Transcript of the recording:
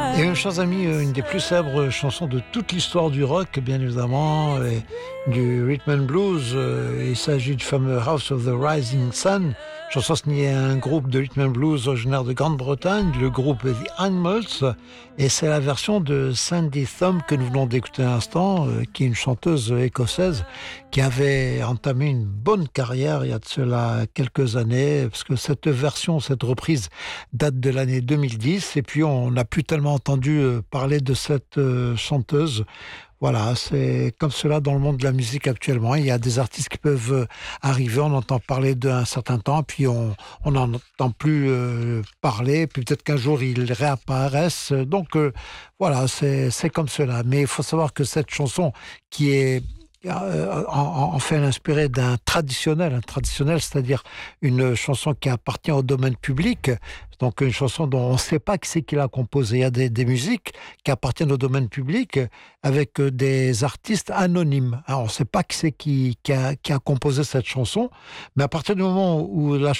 Et chers amis, une des plus célèbres chansons de toute l'histoire du rock, bien évidemment, et du rhythm and blues. Il s'agit du fameux House of the Rising Sun, chanson signée à un groupe de rhythm and blues originaire de Grande-Bretagne, le groupe The Animals, et c'est la version de Sandy Thumb que nous venons d'écouter à l'instant, qui est une chanteuse écossaise qui avait entamé une bonne carrière il y a de cela quelques années, parce que cette version, cette reprise date de l'année 2010, et puis on n'a plus tellement entendu parler de cette chanteuse. Voilà, c'est comme cela dans le monde de la musique actuellement. Il y a des artistes qui peuvent arriver, on entend parler d'un certain temps, puis on n'en entend plus parler, puis peut-être qu'un jour ils réapparaissent. Donc voilà, c'est comme cela. Mais il faut savoir que cette chanson qui est en fait inspirée d'un traditionnel, c'est-à-dire une chanson qui appartient au domaine public, donc une chanson dont on ne sait pas qui c'est qui l'a composée. Il y a des musiques qui appartiennent au domaine public avec des artistes anonymes. Alors, on ne sait pas qui c'est qui a composé cette chanson, mais à partir du moment où la